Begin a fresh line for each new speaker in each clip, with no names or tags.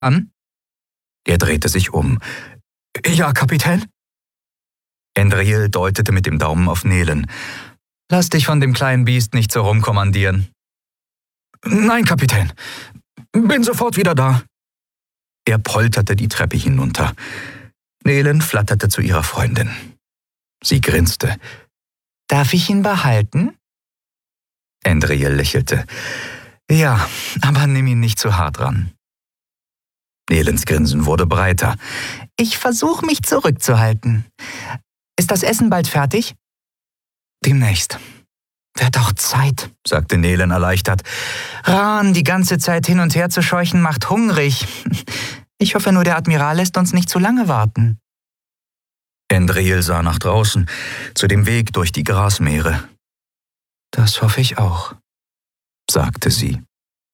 an?« Er drehte sich um. »Ja, Kapitän?« Endril deutete mit dem Daumen auf Nelen. »Lass dich von dem kleinen Biest nicht so rumkommandieren.« »Nein, Kapitän. Bin sofort wieder da.« Er polterte die Treppe hinunter. Nelen flatterte zu ihrer Freundin. Sie grinste. »Darf ich ihn behalten?« Endril lächelte. »Ja, aber nimm ihn nicht zu hart ran.« Nelens Grinsen wurde breiter. »Ich versuche mich zurückzuhalten. Ist das Essen bald fertig?« »Demnächst.« »Wird auch Zeit«, sagte Nelen erleichtert. »Ran die ganze Zeit hin und her zu scheuchen macht hungrig. Ich hoffe nur, der Admiral lässt uns nicht zu lange warten.« Endril sah nach draußen, zu dem Weg durch die Grasmeere. »Das hoffe ich auch«, sagte sie.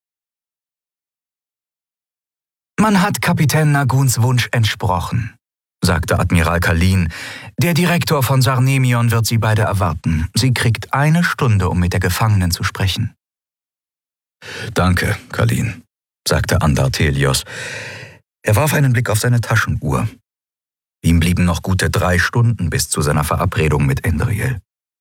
»Man hat Kapitän Naguns Wunsch entsprochen«, sagte Admiral Kalin. »Der Direktor von Sarnemion wird Sie beide erwarten. Sie kriegt 1 Stunde, um mit der Gefangenen zu sprechen.« »Danke, Kalin«, sagte Andartelios. Er warf einen Blick auf seine Taschenuhr. Ihm blieben noch gute 3 Stunden bis zu seiner Verabredung mit Endril.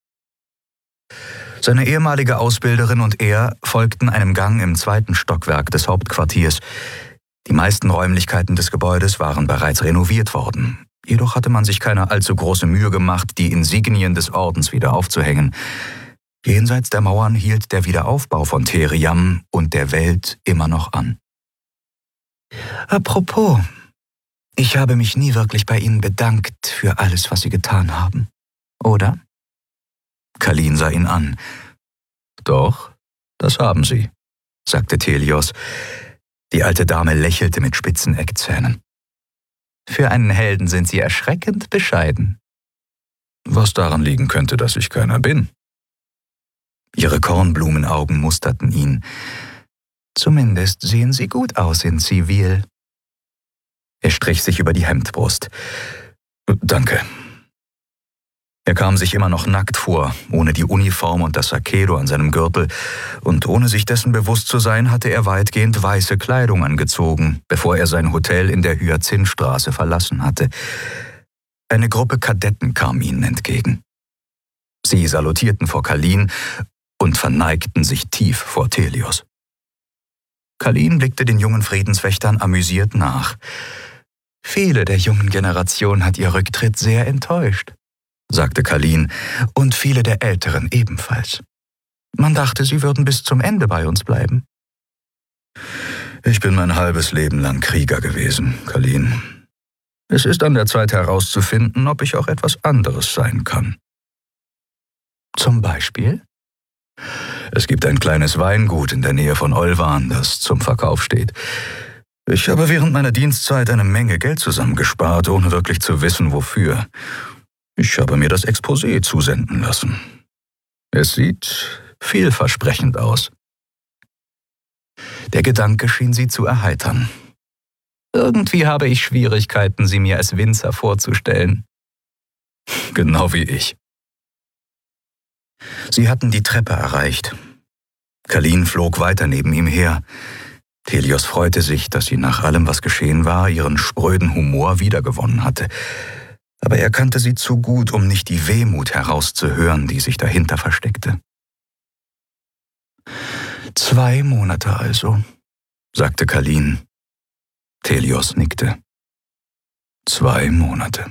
Seine ehemalige Ausbilderin und er folgten einem Gang im 2. Stockwerk des Hauptquartiers. Die meisten Räumlichkeiten des Gebäudes waren bereits renoviert worden. Jedoch hatte man sich keine allzu große Mühe gemacht, die Insignien des Ordens wieder aufzuhängen. Jenseits der Mauern hielt der Wiederaufbau von Theriam und der Welt immer noch an. »Apropos, ich habe mich nie wirklich bei Ihnen bedankt für alles, was Sie getan haben, oder?« Kalin sah ihn an. »Doch, das haben Sie«, sagte Thelios. Die alte Dame lächelte mit spitzen Eckzähnen. »Für einen Helden sind Sie erschreckend bescheiden.« »Was daran liegen könnte, dass ich keiner bin?« Ihre Kornblumenaugen musterten ihn. »Zumindest sehen Sie gut aus in Zivil.« Er strich sich über die Hemdbrust. »Danke.« Er kam sich immer noch nackt vor, ohne die Uniform und das Sakedo an seinem Gürtel, und ohne sich dessen bewusst zu sein, hatte er weitgehend weiße Kleidung angezogen, bevor er sein Hotel in der Hyazinthstraße verlassen hatte. Eine Gruppe Kadetten kam ihnen entgegen. Sie salutierten vor Kalin und verneigten sich tief vor Thelios. Kalin blickte den jungen Friedenswächtern amüsiert nach. »Viele der jungen Generation hat ihr Rücktritt sehr enttäuscht«, sagte Kalin, »und viele der Älteren ebenfalls. Man dachte, sie würden bis zum Ende bei uns bleiben.« »Ich bin mein halbes Leben lang Krieger gewesen, Kalin. Es ist an der Zeit herauszufinden, ob ich auch etwas anderes sein kann.« »Zum Beispiel?« »Es gibt ein kleines Weingut in der Nähe von Olvan, das zum Verkauf steht. Ich habe während meiner Dienstzeit eine Menge Geld zusammengespart, ohne wirklich zu wissen, wofür. Ich habe mir das Exposé zusenden lassen. Es sieht vielversprechend aus.« Der Gedanke schien sie zu erheitern. »Irgendwie habe ich Schwierigkeiten, sie mir als Winzer vorzustellen.« »Genau wie ich.« Sie hatten die Treppe erreicht. Kalin flog weiter neben ihm her. Thelios freute sich, dass sie nach allem, was geschehen war, ihren spröden Humor wiedergewonnen hatte. Aber er kannte sie zu gut, um nicht die Wehmut herauszuhören, die sich dahinter versteckte. »2 Monate also«, sagte Kalin. Thelios nickte. 2 Monate.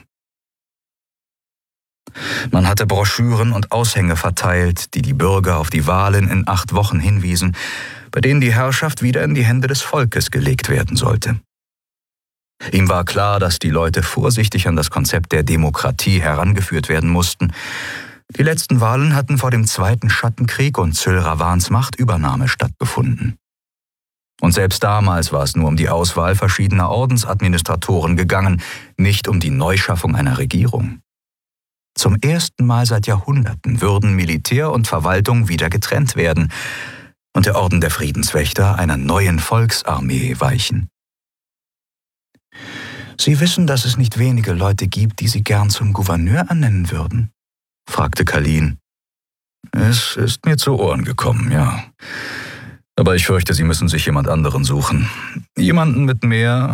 Man hatte Broschüren und Aushänge verteilt, die die Bürger auf die Wahlen in 8 Wochen hinwiesen, bei denen die Herrschaft wieder in die Hände des Volkes gelegt werden sollte. Ihm war klar, dass die Leute vorsichtig an das Konzept der Demokratie herangeführt werden mussten. Die letzten Wahlen hatten vor dem 2. Schattenkrieg und Syl Ravans Machtübernahme stattgefunden. Und selbst damals war es nur um die Auswahl verschiedener Ordensadministratoren gegangen, nicht um die Neuschaffung einer Regierung. Zum ersten Mal seit Jahrhunderten würden Militär und Verwaltung wieder getrennt werden und der Orden der Friedenswächter einer neuen Volksarmee weichen. »Sie wissen, dass es nicht wenige Leute gibt, die Sie gern zum Gouverneur ernennen würden?« fragte Kalin. »Es ist mir zu Ohren gekommen, ja. Aber ich fürchte, Sie müssen sich jemand anderen suchen. Jemanden mit mehr